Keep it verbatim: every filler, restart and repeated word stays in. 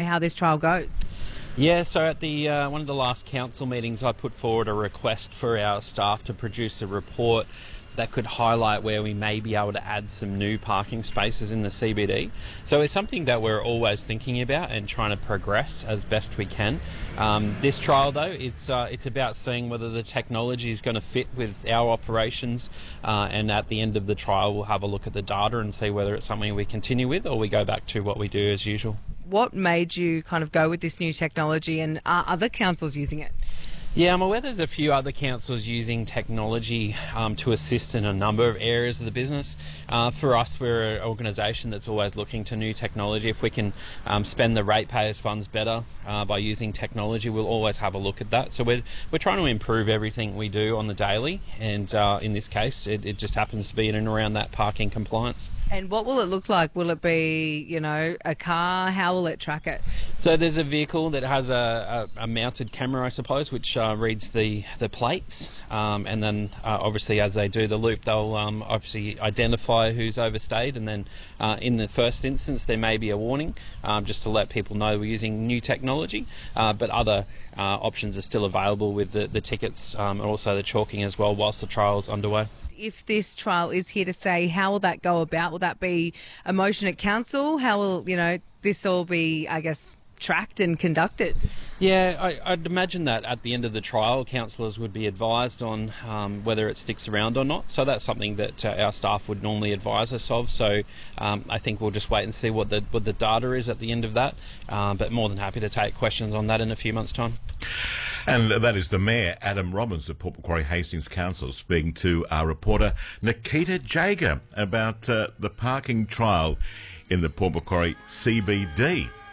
how this trial goes? Yeah, so at the uh, one of the last council meetings, I put forward a request for our staff to produce a report that could highlight where we may be able to add some new parking spaces in the C B D. So it's something that we're always thinking about and trying to progress as best we can. Um, this trial, though, it's uh, it's about seeing whether the technology is going to fit with our operations, uh, and at the end of the trial, we'll have a look at the data and see whether it's something we continue with or we go back to what we do as usual. What made you kind of go with this new technology, and are other councils using it? Yeah, I'm aware there's a few other councils using technology um, to assist in a number of areas of the business. Uh, for us, we're an organisation that's always looking to new technology. If we can um, spend the ratepayers' funds better uh, by using technology, we'll always have a look at that. So we're we're trying to improve everything we do on the daily, and uh, in this case, it, it just happens to be in and around that parking compliance. And what will it look like? Will it be, you know, a car? How will it track it? So there's a vehicle that has a, a, a mounted camera, I suppose, which uh, reads the, the plates. Um, and then uh, obviously as they do the loop, they'll um, obviously identify who's overstayed. And then uh, in the first instance, there may be a warning um, just to let people know we're using new technology. Uh, but other uh, options are still available with the, the tickets um, and also the chalking as well whilst the trial is underway. If this trial is here to stay, how will that go about? Will that be a motion at council? How will, you know, this all be, I guess, tracked and conducted? Yeah, I, I'd imagine that at the end of the trial, councillors would be advised on um, whether it sticks around or not. So that's something that uh, our staff would normally advise us of. So um, I think we'll just wait and see what the what the data is at the end of that. Uh, but more than happy to take questions on that in a few months' time. And that is the Mayor, Adam Robbins of Port Macquarie Hastings Council, speaking to our reporter Nikita Jager about uh, the parking trial in the Port Macquarie C B D.